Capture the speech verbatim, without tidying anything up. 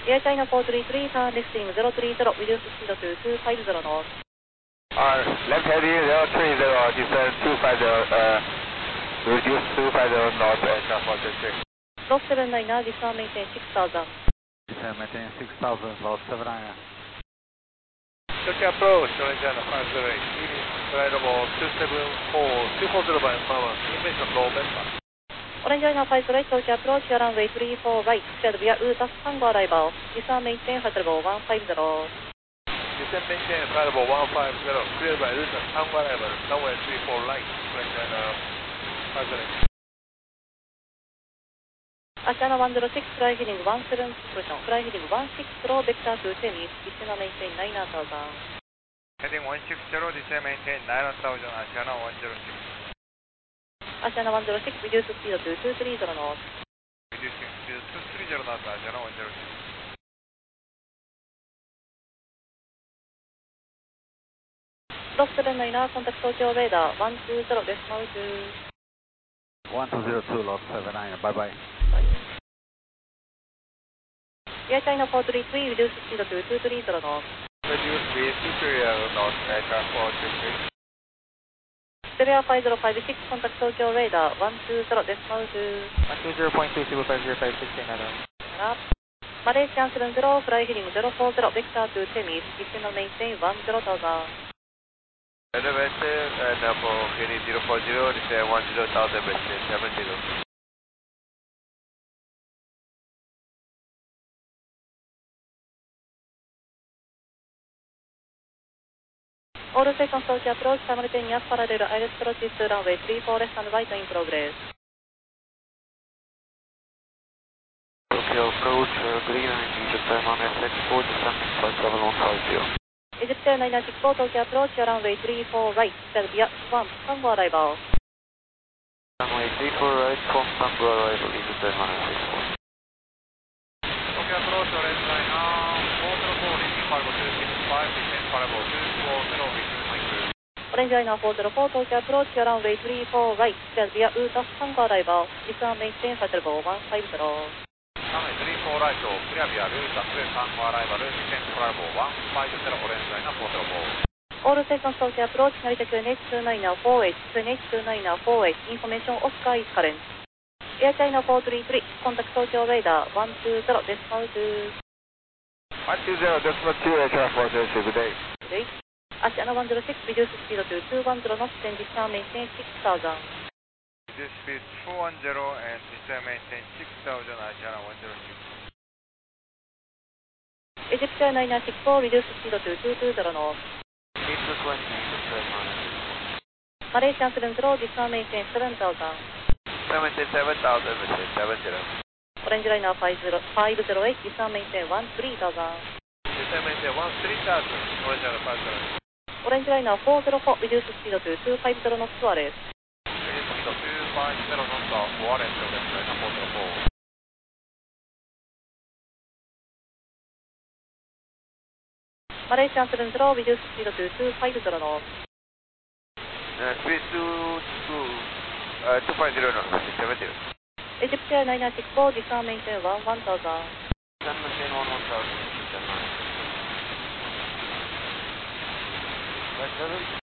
Air China four three three, turn left heading zero three zero, reduce speed to two five zero knots. Uh, left heading zero three zero, descend two five zero, uh, reduce two five zero knots, aircraft four three three. Loss seven nine, descend maintain six thousand. Descend maintain six thousand, loss seven nine. Turkey approach, Orange China five zero eight, flight level two seven four, two four zero by power, information low Vespa. Orange China five zero eight, Tokyo approach, runway three four right, cleared via Utas Tango arrival, descend maintain flight level one five zero. Descend maintain flight level one five zero, cleared by Utas Tango arrival, runway three four right, Orange China five zero eight. Ashana one zero six, fly heading one seven, position, fly heading one six zero, vector to Temis, descend maintain nine thousand. Heading one six zero, descend maintain nine thousand, Ashana one zero six. Ashana one zero six, reduce speed to two three zero knots. Reducing speed to two three zero knots, Ashana one zero six. Loss seven nine, contact Tokyo radar one two zero, decimal two. one two zero two, loss seven nine, bye bye. Air China four three three, reduce speed to two three zero knots. Reduce speed two three zero knots, aircraft four three three. Stereo five zero five six, contact Tokyo radar one two zero, decimal two. one two zero point two zero five zero five six another. Malaysian seven zero, fly heading zero four zero, vector to Temis, descend maintain one zero thousand. Elevator and uh, for heading zero four zero, descend one zero thousand, maintain seven zero. All seconds Tokyo approach, simultaneous parallel iris approaches to runway three four left and right in progress. Tokyo approach, uh, green and the time on S X four, descending flight level one five zero. Egyptian nine nine six four, Tokyo approach, runway three four right, cleared via one, Tango arrival. Runway three four right, from Tango arrival, Egyptian nine nine six four. Tokyo approach, orange line, uh, four zero four, reaching cargo two six five, descend cargo two four zero, return my crew. Orange Liner four zero four, Tokyo approach, runway three four right, cleared via Utas Tango arrival, descend maintain flight level one five zero. Runway three four right, clear via Utas Tango arrival, descend flight level one five zero, orange line four zero four. All seconds Tokyo approach, Narita Q N H two nine four eight, Q N H two nine four eight, information Oscar is current. Air China four three three, contact Tokyo radar one two zero, decimal two. one two zero, decimal two, aircraft four zero three, good day. Good day. Ashana one zero six, reduce speed to two one zero knots, then descend maintain six thousand. Reduce speed two one zero and descend maintain six thousand, Ashana one zero six. Egyptian nine nine six four, reduce speed to two two zero knots. Keep the twenty, descend Malaysian seven zero, descend maintain seven thousand. maintain seven thousand, maintain seven zero. Orange Liner five zero eight, descend maintain one three thousand. Descend maintain one three thousand, Orange Liner five zero eight. Orange Liner four zero four, reduce speed to two five zero knots to arrest. Reduce speed to two five zero knots to arrest, Orange Liner four zero four. Malaysian seven zero, reduce speed to two five zero knots. Uh, speed to two, uh, two five zero knots, seven zero. Egyptian nine nine six four, descend maintain one one thousand. Descend maintain one one thousand, descend nine.